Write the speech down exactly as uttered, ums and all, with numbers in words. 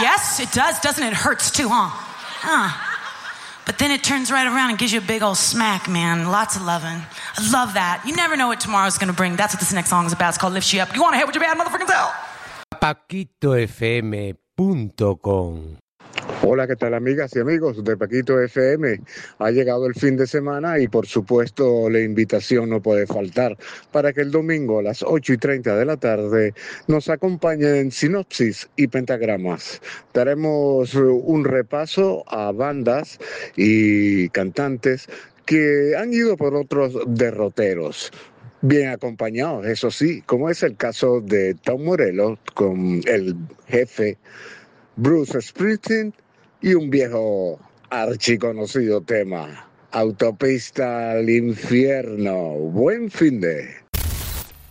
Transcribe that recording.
Yes, it does, doesn't it? It hurts too, huh? Huh. But then it turns right around and gives you a big old smack, man. Lots of loving. I love that. You never know what tomorrow's gonna bring. That's what this next song is about. It's called Lift You Up. You wanna hit with your bad motherfucking self? Paquito F M punto com. Hola, ¿qué tal, amigas y amigos de Paquito F M? Ha llegado el fin de semana y por supuesto la invitación no puede faltar para que el domingo a las ocho y treinta de la tarde nos acompañen en Sinopsis y Pentagramas. Daremos un repaso a bandas y cantantes que han ido por otros derroteros. Bien acompañados, eso sí, como es el caso de Tom Morello con el jefe Bruce Springsteen y un viejo archiconocido tema, Autopista al Infierno. Buen fin de...